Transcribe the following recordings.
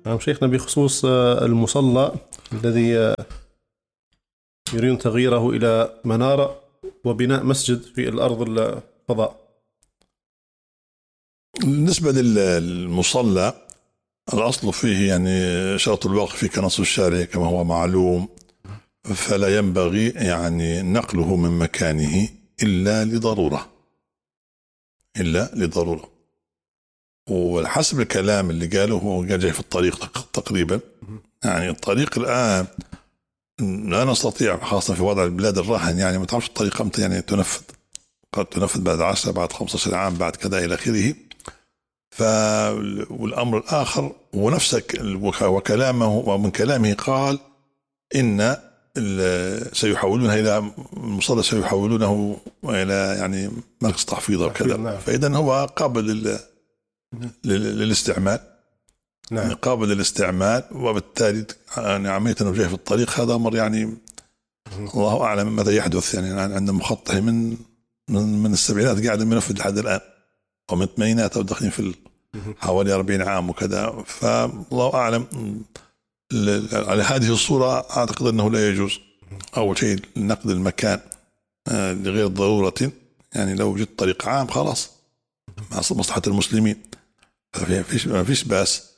نعم شيخنا، بخصوص المصلى الذي يريد تغييره إلى منارة وبناء مسجد في الأرض الفضاء. بالنسبة للمصلى الأصل فيه يعني شرط الوقف كنص الشارع كما هو معلوم، فلا ينبغي يعني نقله من مكانه إلا لضرورة. وحسب الكلام اللي قاله هو جاي في الطريق تقريبا، يعني الطريق الآن لا نستطيع خاصة في وضع البلاد الراهن، يعني ما تعرفش الطريقة متى يعني تنفذ، قد تنفذ بعد 10 بعد 15 عام بعد كذا إلى آخره. والأمر الآخر هو نفسك وكلامه، ومن كلامه قال إن سيحولونها إلى المصلى، سيحولونه إلى يعني مركز تحفيظ وكذا. فإذا هو قابل للاستعمال، نعم. يعني قابل للاستعمال، وبالتالي يعني عملية الوجه في الطريق هذا أمر يعني الله أعلم ماذا يحدث. يعني عند مخطه من السبعينات قاعد ينفذ لحد الآن، أو من الثمانينات، أو داخلين في حوالي 40 عام وكذا. فالله أعلم. على هذه الصورة أعتقد أنه لا يجوز أول شيء نقد المكان لغير ضرورة. يعني لو وجد طريق عام خلاص مع مصلحة المسلمين ما فيش بأس.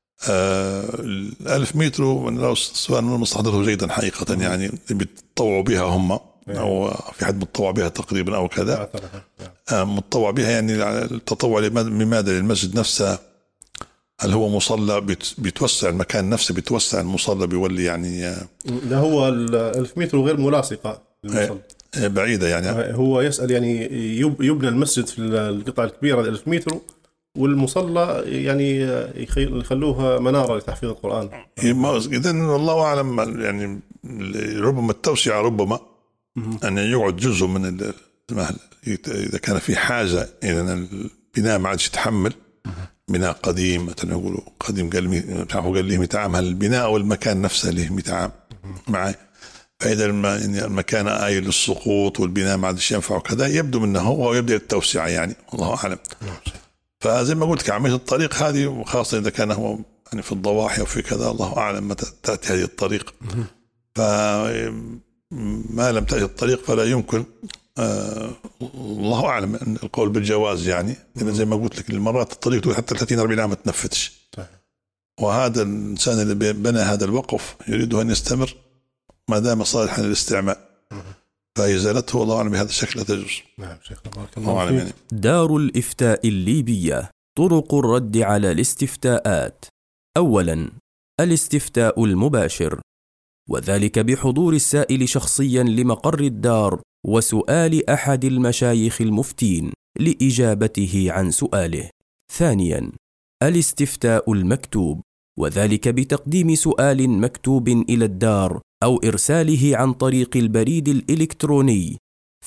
1000 متر لو سواء مستحضره جيدا حقيقة، يعني بيتطوعوا بها هم أو في حد متطوع بها تقريبا أو كذا، متطوع بها. يعني التطوع لماذا؟ للمسجد نفسه. هل هو مصلى بيتوسع المكان نفسه، بيتوسع المصلى بيولي يعني لا، هو 1000 متر غير ملاصقة للمصلى، بعيدة. يعني هو يسأل يعني يبنى المسجد في القطعة الكبيرة 1000 متر، والمصلى يعني يخلوها منارة لتحفيظ القرآن. إذن الله أعلم. يعني ربما التوسعة، ربما أن يقعد جزء من إذا كان في حاجة إذا البناء ما عادش يتحمل، بناء قديم مثلا يقولوا قديم قال ليه 100 عام، هل البناء أو المكان نفسه ليه 100 عام معي؟ فإذا المكان آية للسقوط والبناء ما عادش ينفع وكذا، يبدو منه هو ويبدأ التوسعة، يعني الله أعلم. فزي ما قلت عملية الطريق هذه، وخاصة إذا كان هو يعني في الضواحي وفي كذا، الله أعلم متى تأتي هذه الطريق. فما لم تأتي الطريق فلا يمكن الله أعلم أن القول بالجواز، يعني لأن زي ما قلت لك المرات الطريق تقول حتى 30-40 عام ما تنفذش. وهذا الإنسان اللي بنى هذا الوقف يريد أن يستمر ما دام صالحا للاستعمال، فإزالته الله أعلم بهذا الشكل لا تجوز. نعم شيخ، الله أعلم. يعني دار الإفتاء الليبية. طرق الرد على الاستفتاءات: أولا، الاستفتاء المباشر، وذلك بحضور السائل شخصيا لمقر الدار وسؤال أحد المشايخ المفتين لإجابته عن سؤاله. ثانيا، الاستفتاء المكتوب، وذلك بتقديم سؤال مكتوب إلى الدار أو إرساله عن طريق البريد الإلكتروني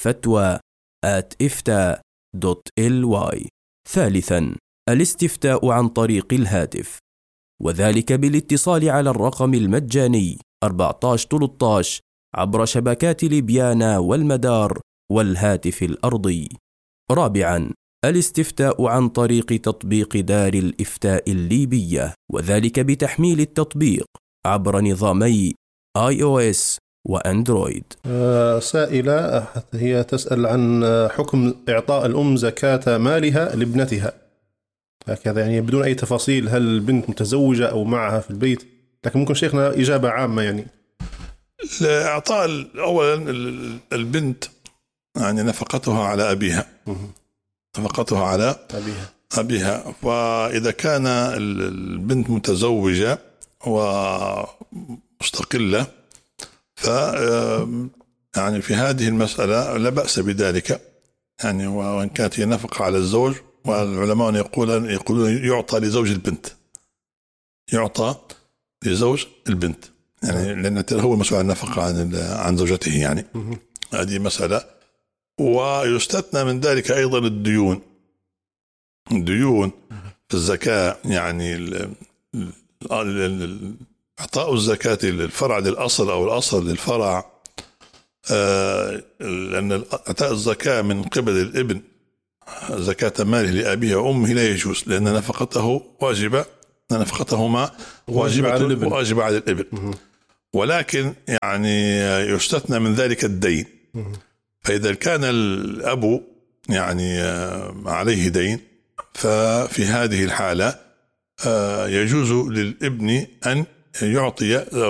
fatwa@ifta.ly. ثالثا، الاستفتاء عن طريق الهاتف، وذلك بالاتصال على الرقم المجاني 1413 عبر شبكات ليبيانا والمدار والهاتف الأرضي. رابعا، الاستفتاء عن طريق تطبيق دار الإفتاء الليبية، وذلك بتحميل التطبيق عبر نظامي iOS وأندرويد. سائلة هي تسأل عن حكم إعطاء الأم زكاة مالها لابنتها هكذا، يعني بدون أي تفاصيل، هل البنت متزوجة أو معها في البيت؟ لكن ممكن شيخنا إجابة عامة. يعني إعطاء أولا البنت يعني نفقتها على أبيها، نفقتها على أبيها. وإذا كان البنت متزوجة ومستقلة يعني في هذه المسألة لا بأس بذلك، يعني وإن كانت هي نفقة على الزوج. والعلماء يقولون يعطى لزوج البنت، يعطى لزوج البنت، يعني لأن هو المسؤول عن النفقة عن زوجته، يعني هذه مسألة. ويستثنى من ذلك أيضا الديون في الزكاة، يعني إعطاء الزكاة للفرع للأصل أو الأصل للفرع، لأن إعطاء الزكاة من قبل الابن زكاة ماله لأبيه وأمه لا يجوز، لأن نفقته واجبة نفقتهما واجبة على الابن. ولكن يعني يستثنى من ذلك الدين. فإذا كان الأب يعني عليه دين، ففي هذه الحالة يجوز للابن أن يعطي